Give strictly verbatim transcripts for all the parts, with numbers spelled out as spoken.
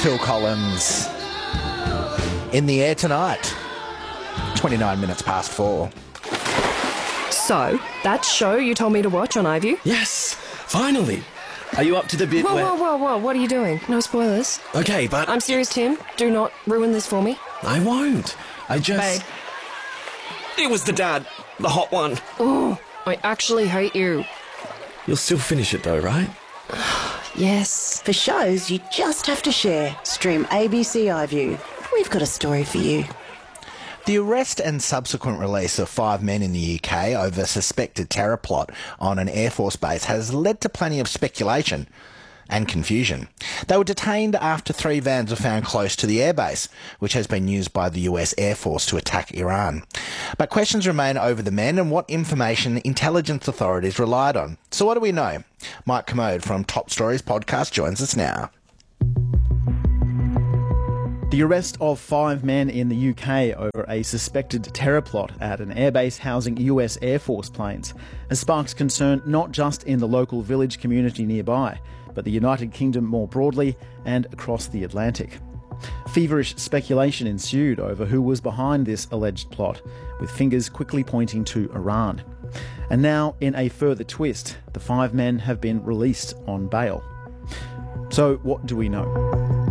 Phil Collins. In the air tonight. twenty-nine minutes past four. So, that show you told me to watch on iView? Yes, finally. Are you up to the bit whoa, where... Whoa, whoa, whoa, what are you doing? No spoilers. Okay, but... I'm serious, Tim. Do not ruin this for me. I won't. I just... Babe. It was the dad. The hot one. Oh, I actually hate you. You'll still finish it though, right? Yes. For shows you just have to share. Stream A B C iView. We've got a story for you. The arrest and subsequent release of five men in the U K over a suspected terror plot on an Air Force base has led to plenty of speculation and confusion. They were detained after three vans were found close to the airbase, which has been used by the U S Air Force to attack Iran. But questions remain over the men and what information intelligence authorities relied on. So what do we know? Mike Commode from Top Stories podcast joins us now. The arrest of five men in the U K over a suspected terror plot at an airbase housing U S Air Force planes has sparked concern not just in the local village community nearby, but the United Kingdom more broadly and across the Atlantic. Feverish speculation ensued over who was behind this alleged plot, with fingers quickly pointing to Iran. And now, in a further twist, the five men have been released on bail. So, what do we know?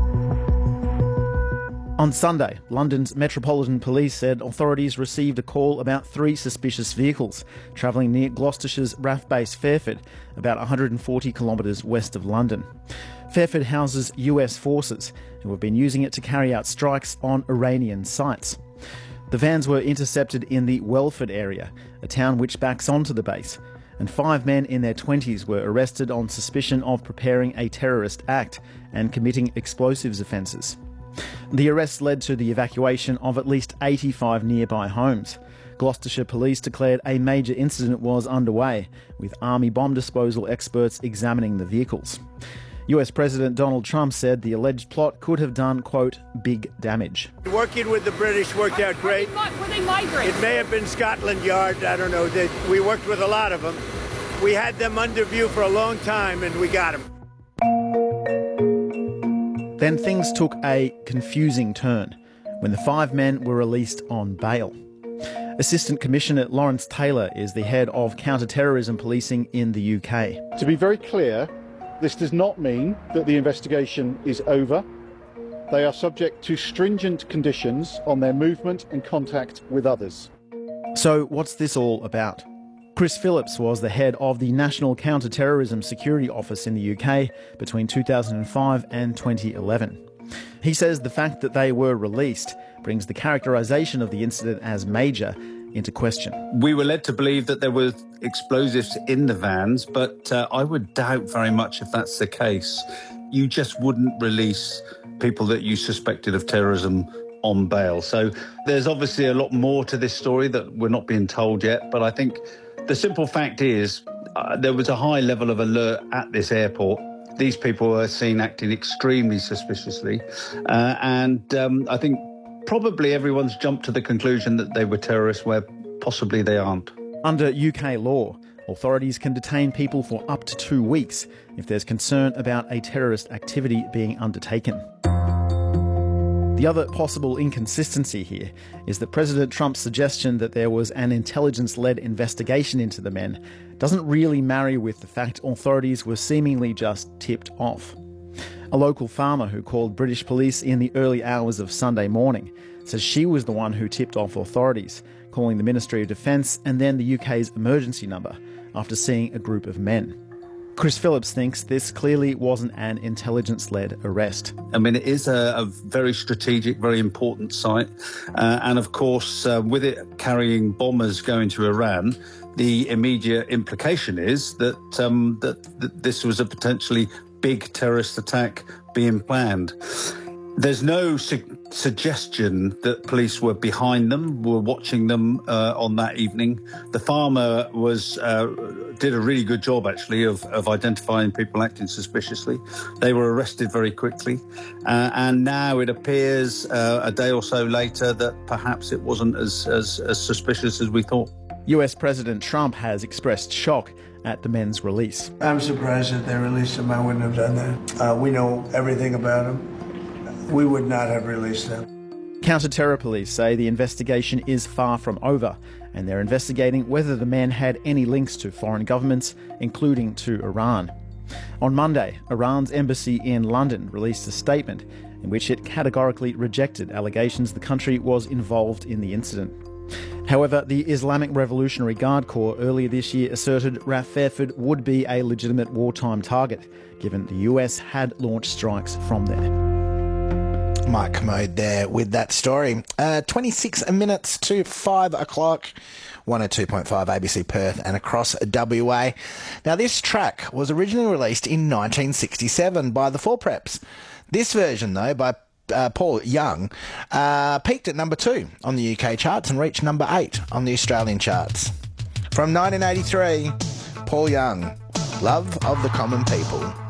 On Sunday, London's Metropolitan Police said authorities received a call about three suspicious vehicles travelling near Gloucestershire's R A F base Fairford, about one hundred forty kilometres west of London. Fairford houses U S forces who have been using it to carry out strikes on Iranian sites. The vans were intercepted in the Welford area, a town which backs onto the base, and five men in their twenties were arrested on suspicion of preparing a terrorist act and committing explosives offences. The arrest led to the evacuation of at least eighty-five nearby homes. Gloucestershire Police declared a major incident was underway, with Army bomb disposal experts examining the vehicles. U S President Donald Trump said the alleged plot could have done, quote, big damage. Working with the British worked out great. Were they migrants? It may have been Scotland Yard, I don't know. They, we worked with a lot of them. We had them under view for a long time and we got them. Then things took a confusing turn when the five men were released on bail. Assistant Commissioner Lawrence Taylor is the head of counter-terrorism policing in the U K. To be very clear, this does not mean that the investigation is over. They are subject to stringent conditions on their movement and contact with others. So what's this all about? Chris Phillips was the head of the National Counter-Terrorism Security Office in the U K between two thousand five and twenty eleven. He says the fact that they were released brings the characterisation of the incident as major into question. We were led to believe that there were explosives in the vans, but uh, I would doubt very much if that's the case. You just wouldn't release people that you suspected of terrorism on bail. So there's obviously a lot more to this story that we're not being told yet, but I think the simple fact is uh, there was a high level of alert at this airport. These people were seen acting extremely suspiciously, uh, and um, I think probably everyone's jumped to the conclusion that they were terrorists where possibly they aren't. Under U K law, authorities can detain people for up to two weeks if there's concern about a terrorist activity being undertaken. The other possible inconsistency here is that President Trump's suggestion that there was an intelligence-led investigation into the men doesn't really marry with the fact authorities were seemingly just tipped off. A local farmer who called British police in the early hours of Sunday morning says she was the one who tipped off authorities, calling the Ministry of Defence and then the U K's emergency number after seeing a group of men. Chris Phillips thinks this clearly wasn't an intelligence-led arrest. I mean, it is a, a very strategic, very important site. Uh, and of course, uh, with it carrying bombers going to Iran, the immediate implication is that, um, that, that this was a potentially big terrorist attack being planned. There's no su- suggestion that police were behind them, were watching them uh, on that evening. The farmer was uh, did a really good job, actually, of, of identifying people acting suspiciously. They were arrested very quickly. Uh, and now it appears uh, a day or so later that perhaps it wasn't as, as, as suspicious as we thought. U S President Trump has expressed shock at the men's release. I'm surprised that they released him. I wouldn't have done that. Uh, we know everything about him. we would not have released them. Counter-terror police say the investigation is far from over, and they're investigating whether the man had any links to foreign governments, including to Iran. On Monday, Iran's embassy in London released a statement in which it categorically rejected allegations the country was involved in the incident. However, the Islamic Revolutionary Guard Corps earlier this year asserted R A F Fairford would be a legitimate wartime target, given the U S had launched strikes from there. Mike Commode there with that story. Uh, twenty-six minutes to five o'clock. one oh two point five A B C Perth and across W A. Now, this track was originally released in nineteen sixty-seven by the Four Preps. This version, though, by uh, Paul Young, uh, peaked at number two on the U K charts and reached number eight on the Australian charts. From nineteen eighty-three, Paul Young, Love of the Common People.